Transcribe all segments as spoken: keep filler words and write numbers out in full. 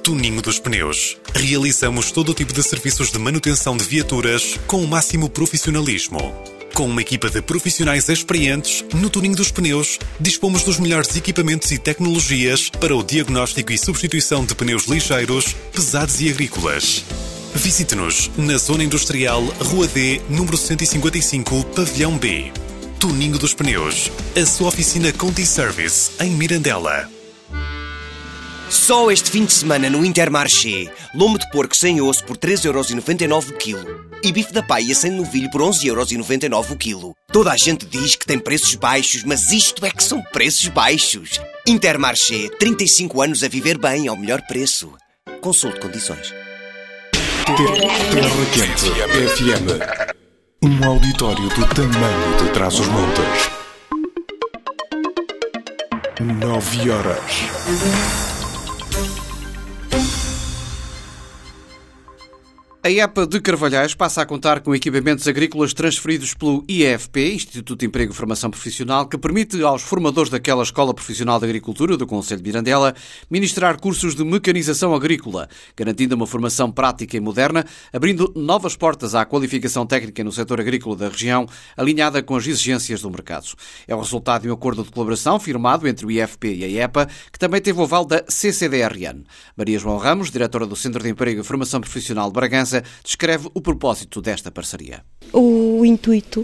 Tuninho dos Pneus. Realizamos todo o tipo de serviços de manutenção de viaturas com o máximo profissionalismo. Com uma equipa de profissionais experientes, no Tuninho dos Pneus, dispomos dos melhores equipamentos e tecnologias para o diagnóstico e substituição de pneus ligeiros, pesados e agrícolas. Visite-nos na Zona Industrial, Rua D, número cento e cinquenta e cinco, Pavilhão B. Tuninho dos Pneus, a sua oficina Conti Service, em Mirandela. Só este fim de semana no Intermarché, lombo de porco sem osso por três euros e noventa e nove o quilo e bife da paia sem novilho por onze euros e noventa e nove o quilo. Toda a gente diz que tem preços baixos, mas isto é que são preços baixos. Intermarché, trinta e cinco anos a viver bem ao melhor preço. Consulte condições. Terra Quente F M. Um auditório do tamanho de Trás-os-Montes. Nove horas. A EPA de Carvalhais passa a contar com equipamentos agrícolas transferidos pelo I E F P, Instituto de Emprego e Formação Profissional, que permite aos formadores daquela Escola Profissional de Agricultura do Concelho de Mirandela ministrar cursos de mecanização agrícola, garantindo uma formação prática e moderna, abrindo novas portas à qualificação técnica no setor agrícola da região, alinhada com as exigências do mercado. É o resultado de um acordo de colaboração firmado entre o I E F P e a EPA, que também teve o aval da C C D R N. Maria João Ramos, diretora do Centro de Emprego e Formação Profissional de Bragança, descreve o propósito desta parceria. O intuito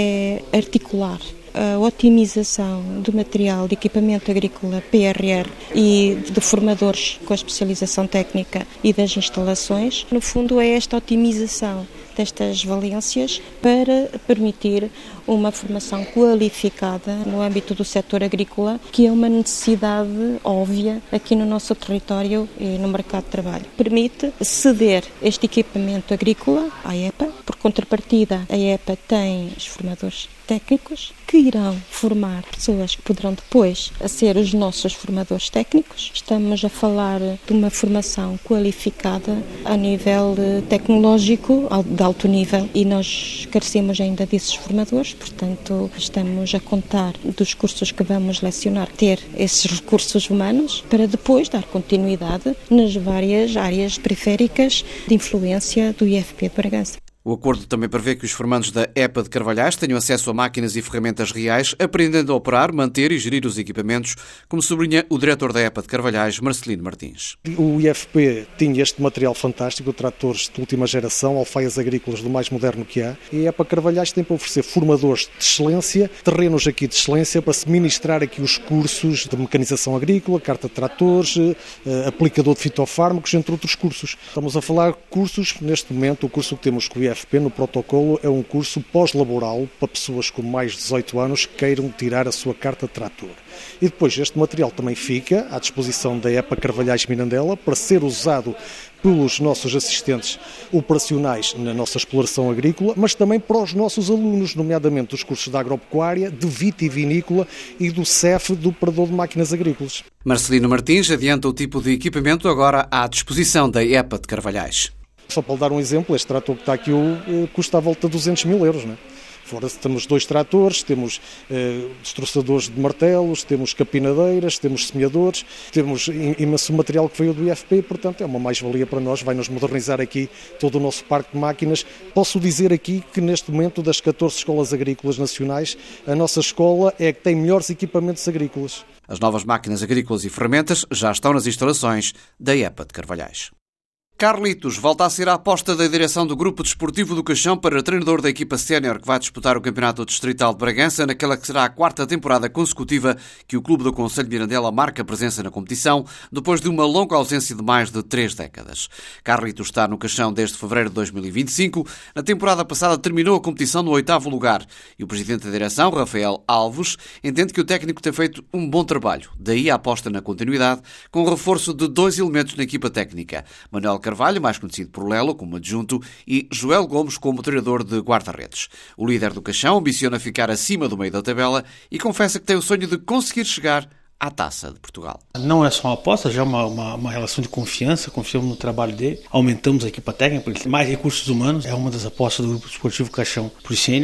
é articular a otimização do material de equipamento agrícola P R R e de formadores com a especialização técnica e das instalações. No fundo, é esta otimização destas valências para permitir uma formação qualificada no âmbito do setor agrícola, que é uma necessidade óbvia aqui no nosso território e no mercado de trabalho. Permite ceder este equipamento agrícola à EPA, por contrapartida a EPA tem os formadores técnicos que irão formar pessoas que poderão depois ser os nossos formadores técnicos. Estamos a falar de uma formação qualificada a nível tecnológico, de alto nível, e nós carecemos ainda desses formadores, portanto estamos a contar dos cursos que vamos lecionar, ter esses recursos humanos para depois dar continuidade nas várias áreas periféricas de influência do I E F P de Bragança. O acordo também prevê que os formandos da EPA de Carvalhais tenham acesso a máquinas e ferramentas reais, aprendendo a operar, manter e gerir os equipamentos, como sublinha o diretor da EPA de Carvalhais, Marcelino Martins. O I E F P tinha este material fantástico, tratores de última geração, alfaias agrícolas do mais moderno que há, e a EPA Carvalhais tem para oferecer formadores de excelência, terrenos aqui de excelência, para se ministrar aqui os cursos de mecanização agrícola, carta de tratores, aplicador de fitofármacos, entre outros cursos. Estamos a falar de cursos, neste momento, o curso que temos com o I E F P no protocolo é um curso pós-laboral para pessoas com mais de dezoito anos que queiram tirar a sua carta de trator. E depois este material também fica à disposição da EPA Carvalhais Mirandela para ser usado pelos nossos assistentes operacionais na nossa exploração agrícola, mas também para os nossos alunos, nomeadamente dos cursos de agropecuária, de vitivinícola e do C E F, do operador de máquinas agrícolas. Marcelino Martins adianta o tipo de equipamento agora à disposição da EPA de Carvalhais. Só para lhe dar um exemplo, este trator que está aqui custa à volta de duzentos mil euros, não é? Fora temos dois tratores, temos eh, destroçadores de martelos, temos capinadeiras, temos semeadores, temos imenso material que veio do I E F P, portanto é uma mais-valia para nós, vai-nos modernizar aqui todo o nosso parque de máquinas. Posso dizer aqui que neste momento das catorze escolas agrícolas nacionais, a nossa escola é a que tem melhores equipamentos agrícolas. As novas máquinas agrícolas e ferramentas já estão nas instalações da EPA de Carvalhais. Carlitos volta a ser a aposta da direção do Grupo Desportivo do Caixão para treinador da equipa sénior que vai disputar o Campeonato Distrital de Bragança, naquela que será a quarta temporada consecutiva que o Clube do Concelho de Mirandela marca presença na competição, depois de uma longa ausência de mais de três décadas. Carlitos está no Caixão desde fevereiro de dois mil e vinte e cinco. Na temporada passada terminou a competição no oitavo lugar e o presidente da direção, Rafael Alves, entende que o técnico tem feito um bom trabalho. Daí a aposta na continuidade, com o reforço de dois elementos na equipa técnica. Manuel Carvalho, mais conhecido por Lelo como adjunto, e Joel Gomes como treinador de guarda-redes. O líder do Caixão ambiciona ficar acima do meio da tabela e confessa que tem o sonho de conseguir chegar à Taça de Portugal. Não é só uma aposta, já é uma, uma, uma relação de confiança, confiamos no trabalho dele, aumentamos a equipa técnica, mais recursos humanos, é uma das apostas do Grupo Esportivo Caixão para os seniors.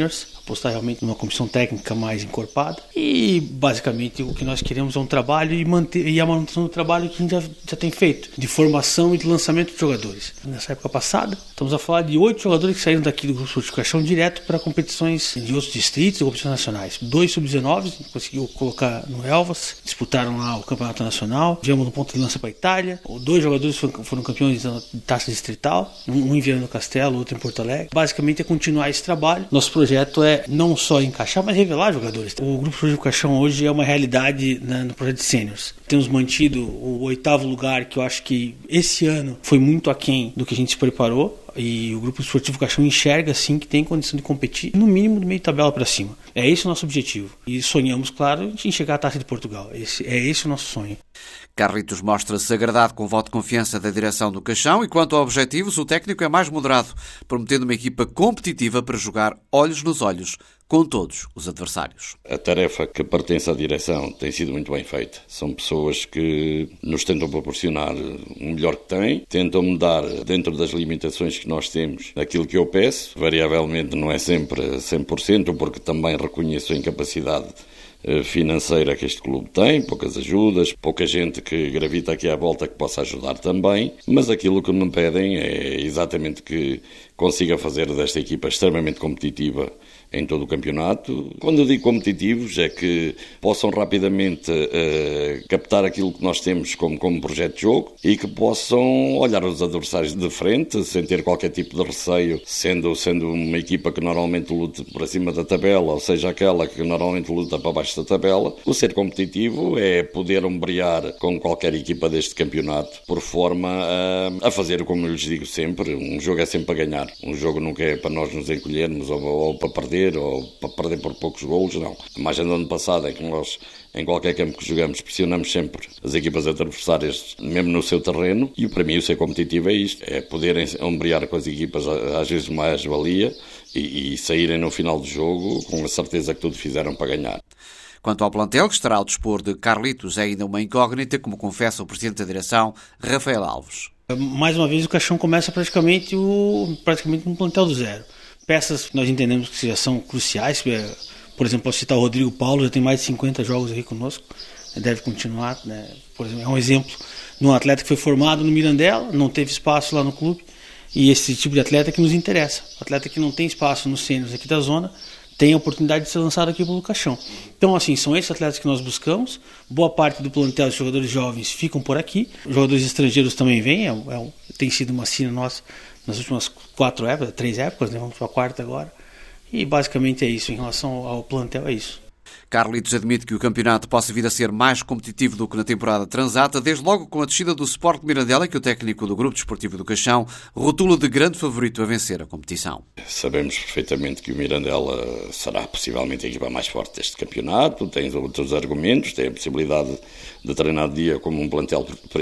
apostar realmente numa comissão técnica mais encorpada. E basicamente o que nós queremos é um trabalho e, manter, e a manutenção do trabalho que a gente já, já tem feito, de formação e de lançamento de jogadores. Nessa época passada, estamos a falar de oito jogadores que saíram daqui do Grupo Esportivo Caixão direto para competições de outros distritos e competições nacionais. Dois sub dezenove, conseguiu colocar no Elvas, disputaram lá o Campeonato Nacional, viemos no ponto de lança para a Itália. Dois jogadores foram, foram campeões da taça distrital, um em Viana do Castelo, outro em Porto Alegre. Basicamente é continuar esse trabalho. Nosso projeto é não só encaixar, mas revelar jogadores. O Grupo Esportivo Caixão hoje é uma realidade, né, no projeto de sêniors. Temos mantido o oitavo lugar, que eu acho que esse ano foi muito aquém do que a gente se preparou. E o Grupo Esportivo Caixão enxerga, sim, que tem condição de competir, no mínimo, do meio de tabela para cima. É esse o nosso objetivo. E sonhamos, claro, em chegar à Taça de Portugal. Esse, é esse o nosso sonho. Carlitos mostra-se agradado com o voto de confiança da direção do Caixão e, quanto a objetivos, o técnico é mais moderado, prometendo uma equipa competitiva para jogar olhos nos olhos com todos os adversários. A tarefa que pertence à direção tem sido muito bem feita. São pessoas que nos tentam proporcionar o melhor que têm, tentam-me dar, dentro das limitações que nós temos, aquilo que eu peço. Variavelmente não é sempre cem por cento, porque também reconheço a incapacidade financeira que este clube tem, poucas ajudas, pouca gente que gravita aqui à volta que possa ajudar também, mas aquilo que me pedem é exatamente que consiga fazer desta equipa extremamente competitiva em todo o campeonato. Quando eu digo competitivos é que possam rapidamente uh, captar aquilo que nós temos como, como projeto de jogo e que possam olhar os adversários de frente sem ter qualquer tipo de receio, sendo, sendo uma equipa que normalmente luta por acima da tabela, ou seja, aquela que normalmente luta para baixo da tabela. O ser competitivo é poder ombrear com qualquer equipa deste campeonato, por forma a, a fazer, como eu lhes digo sempre, um jogo é sempre para ganhar. Um jogo nunca é para nós nos encolhermos ou, ou para perder, ou para perder por poucos golos, não. A mais do ano passado é que nós, em qualquer campo que jogamos, pressionamos sempre as equipas adversárias, mesmo no seu terreno, e para mim o ser competitivo é isto, é poderem ombrear com as equipas às vezes mais valia e, e saírem no final do jogo com a certeza que tudo fizeram para ganhar. Quanto ao plantel, que estará ao dispor de Carlitos, é ainda uma incógnita, como confessa o Presidente da Direção, Rafael Alves. Mais uma vez o Caixão começa praticamente, o, praticamente um plantel do zero. Peças que nós entendemos que já são cruciais, por exemplo, posso citar o Rodrigo Paulo, já tem mais de cinquenta jogos aqui conosco, deve continuar, né? Por exemplo, é um exemplo de um atleta que foi formado no Mirandela, não teve espaço lá no clube, e esse tipo de atleta que nos interessa, atleta que não tem espaço nos sêniors aqui da zona, tem a oportunidade de ser lançado aqui pelo Caixão. Então, assim, são esses atletas que nós buscamos. Boa parte do plantel de jogadores jovens ficam por aqui. Os jogadores estrangeiros também vêm. É, é, tem sido uma cena nossa nas últimas quatro épocas, três épocas, né? Vamos para a quarta agora. E basicamente é isso. Em relação ao plantel, é isso. Carlitos admite que o campeonato possa vir a ser mais competitivo do que na temporada transata, desde logo com a descida do Sport Mirandela, que o técnico do Grupo Desportivo do Caixão rotula de grande favorito a vencer a competição. Sabemos perfeitamente que o Mirandela será possivelmente a equipa mais forte deste campeonato, tem outros argumentos, tem a possibilidade de treinar de dia como um plantel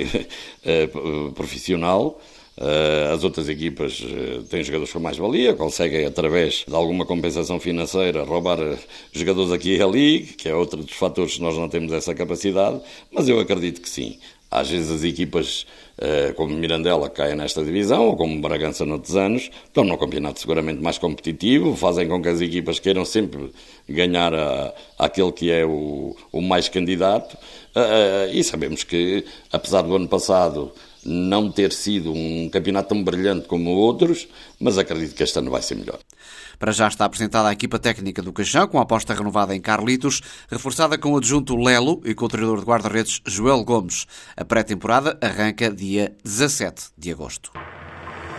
profissional. Uh, as outras equipas uh, têm jogadores com mais valia, conseguem, através de alguma compensação financeira, roubar uh, jogadores aqui e ali, que é outro dos fatores que nós não temos essa capacidade, mas eu acredito que sim. Às vezes as equipas uh, como Mirandela caem nesta divisão, ou como Bragança noutros anos, estão num campeonato seguramente mais competitivo, fazem com que as equipas queiram sempre ganhar a, aquele que é o, o mais candidato, uh, uh, e sabemos que, apesar do ano passado não ter sido um campeonato tão brilhante como outros, mas acredito que este ano vai ser melhor. Para já está apresentada a equipa técnica do Caixão, com a aposta renovada em Carlitos, reforçada com o adjunto Lelo e com o treinador de guarda-redes Joel Gomes. A pré-temporada arranca dia dezassete de agosto.